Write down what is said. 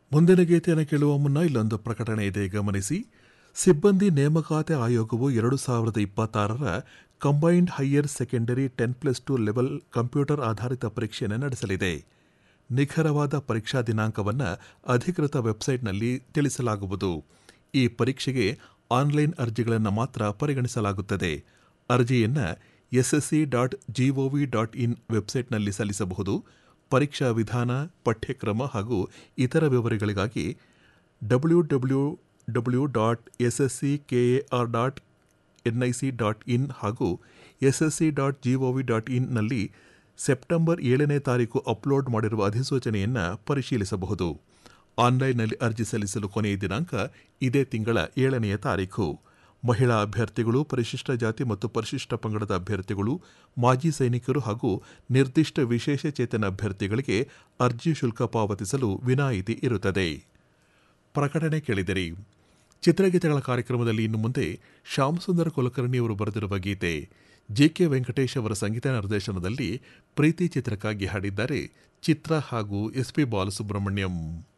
ಮುಂದಿನ ಗೀತೆಯನ್ನು ಕೇಳುವ ಮುನ್ನ ಇಲ್ಲೊಂದು ಪ್ರಕಟಣೆ ಇದೆ, ಗಮನಿಸಿ. ಸಿಬ್ಬಂದಿ ನೇಮಕಾತಿ ಆಯೋಗವು 2026ರ combined higher secondary 10+2 level computer ಆಧಾರಿತ ಪರೀಕ್ಷೆಯನ್ನು ನಡೆಸಲಿದೆ. ನಿಖರವಾದ ಪರೀಕ್ಷಾ ದಿನಾಂಕವನ್ನು ಅಧಿಕೃತ ವೆಬ್ಸೈಟ್ನಲ್ಲಿ ತಿಳಿಸಲಾಗುವುದು. ಈ ಪರೀಕ್ಷೆಗೆ ಆನ್ಲೈನ್ ಅರ್ಜಿಗಳನ್ನು ಮಾತ್ರ ಪರಿಗಣಿಸಲಾಗುತ್ತದೆ. ಅರ್ಜಿಯನ್ನು ssc.gov.in ವೆಬ್ಸೈಟ್ನಲ್ಲಿ ಸಲ್ಲಿಸಬಹುದು. ಪರೀಕ್ಷಾ ವಿಧಾನ, ಪಠ್ಯಕ್ರಮ ಹಾಗೂ ಇತರ ವಿವರಗಳಿಗಾಗಿ www.ssckar.nic.in ಹಾಗೂ ssc.gov.in ನಲ್ಲಿ ಸೆಪ್ಟೆಂಬರ್ 7ನೇ ತಾರೀಕು ಅಪ್ಲೋಡ್ ಮಾಡಿರುವ ಅಧಿಸೂಚನೆಯನ್ನು ಪರಿಶೀಲಿಸಬಹುದು. ಆನ್ಲೈನ್ನಲ್ಲಿ ಅರ್ಜಿ ಸಲ್ಲಿಸಲು ಕೊನೆಯ ದಿನಾಂಕ ಇದೇ ತಿಂಗಳ 7ನೇ ತಾರೀಕು. ಮಹಿಳಾ ಅಭ್ಯರ್ಥಿಗಳು, ಪರಿಶಿಷ್ಟ ಜಾತಿ ಮತ್ತು ಪರಿಶಿಷ್ಟ ಪಂಗಡದ ಅಭ್ಯರ್ಥಿಗಳು, ಮಾಜಿ ಸೈನಿಕರು ಹಾಗೂ ನಿರ್ದಿಷ್ಟ ವಿಶೇಷಚೇತನ ಅಭ್ಯರ್ಥಿಗಳಿಗೆ ಅರ್ಜಿ ಶುಲ್ಕ ಪಾವತಿಸಲು ವಿನಾಯಿತಿ ಇರುತ್ತದೆ. ಪ್ರಕಟಣೆ ಕೇಳಿದಿರಿ. ಚಿತ್ರಗೀತೆಗಳ ಕಾರ್ಯಕ್ರಮದಲ್ಲಿ ಇನ್ನು ಮುಂದೆ ಶ್ಯಾಮಸುಂದರ ಕುಲಕರ್ಣಿ ಅವರು ಬರೆದಿರುವ ಗೀತೆ ಜೆ.ಕೆ. ವೆಂಕಟೇಶ್ ಅವರ ಸಂಗೀತ ನಿರ್ದೇಶನದಲ್ಲಿ ಪ್ರೀತಿ ಚಿತ್ರಕ್ಕಾಗಿ ಹಾಡಿದ್ದಾರೆ ಚಿತ್ರ ಹಾಗೂ ಎಸ್.ಪಿ. ಬಾಲಸುಬ್ರಹ್ಮಣ್ಯಂ.